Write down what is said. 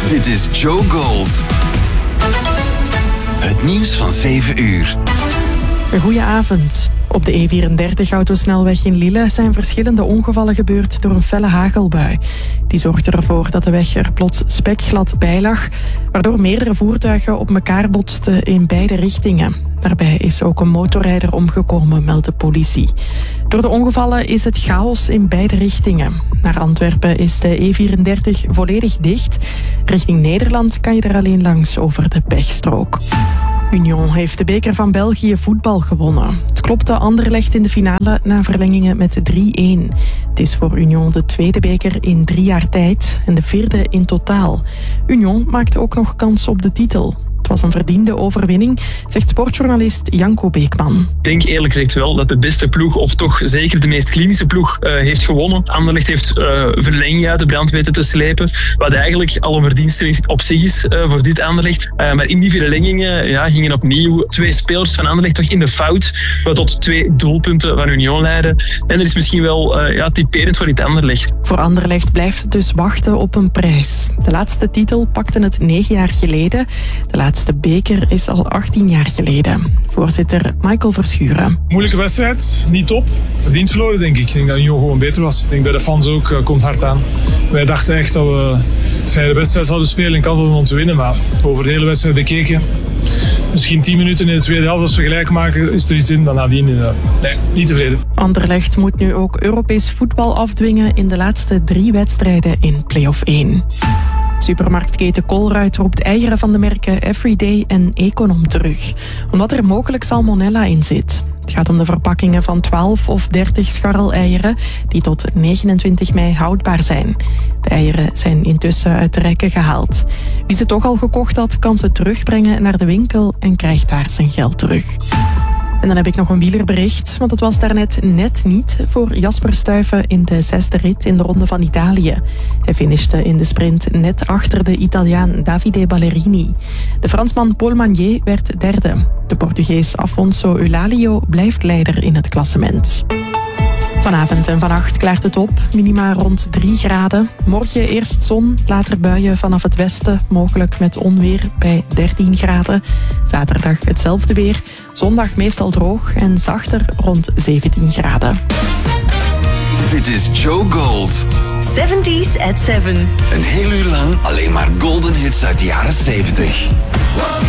Dit is Joe Gold. Het nieuws van 7 uur. Goedenavond. Op de E34-autosnelweg in Lille zijn verschillende ongevallen gebeurd door een felle hagelbui. Die zorgde ervoor dat de weg er plots spekglad bij lag, waardoor meerdere voertuigen op elkaar botsten in beide richtingen. Daarbij is ook een motorrijder omgekomen, meldt de politie. Door de ongevallen is het chaos in beide richtingen. Naar Antwerpen is de E34 volledig dicht. Richting Nederland kan je er alleen langs over de pechstrook. Union heeft de beker van België voetbal gewonnen. Het klopte Anderlecht in de finale na verlengingen met 3-1. Het is voor Union de tweede beker in 3 jaar tijd en de 4e in totaal. Union maakte ook nog kans op de titel. Het was een verdiende overwinning, zegt sportjournalist Janko Beekman. Ik denk eerlijk gezegd wel dat de beste ploeg, of toch zeker de meest klinische ploeg, heeft gewonnen. Anderlecht heeft verlengingen uit de brand weten te slepen, wat eigenlijk al een verdienste op zich is voor dit Anderlecht. Maar in die verlengingen gingen opnieuw 2 spelers van Anderlecht toch in de fout, wat tot 2 doelpunten van Union leidden. En dat is misschien wel typerend voor dit Anderlecht. Voor Anderlecht blijft het dus wachten op een prijs. De laatste titel pakte het 9 jaar geleden. De laatste beker is al 18 jaar geleden. Voorzitter Michael Verschuren. Moeilijke wedstrijd, niet top. Verdiend verloren, denk ik. Ik denk dat Union gewoon beter was. Ik denk bij de fans ook, komt hard aan. Wij dachten echt dat we een fijne wedstrijd zouden spelen en kans hadden om te winnen. Maar over de hele wedstrijd bekeken, misschien 10 minuten in de tweede helft als we gelijk maken, is er iets in. Dan nadien, nee, niet tevreden. Anderlecht moet nu ook Europees voetbal afdwingen in de laatste 3 wedstrijden in play-off 1. Supermarktketen Colruyt roept eieren van de merken Everyday en Econom terug, omdat er mogelijk salmonella in zit. Het gaat om de verpakkingen van 12 of 30 scharreleieren die tot 29 mei houdbaar zijn. De eieren zijn intussen uit de rekken gehaald. Wie ze toch al gekocht had, kan ze terugbrengen naar de winkel en krijgt daar zijn geld terug. En dan heb ik nog een wielerbericht, want het was daarnet net niet voor Jasper Stuyven in de 6e rit in de Ronde van Italië. Hij finishte in de sprint net achter de Italiaan Davide Ballerini. De Fransman Paul Magnier werd 3e. De Portugees Afonso Eulalio blijft leider in het klassement. Vanavond en vannacht klaart het op, minima rond 3 graden. Morgen eerst zon, later buien vanaf het westen, mogelijk met onweer bij 13 graden. Zaterdag hetzelfde weer, zondag meestal droog en zachter rond 17 graden. Dit is Joe Gold. 70s at 7. Een heel uur lang alleen maar golden hits uit de jaren 70.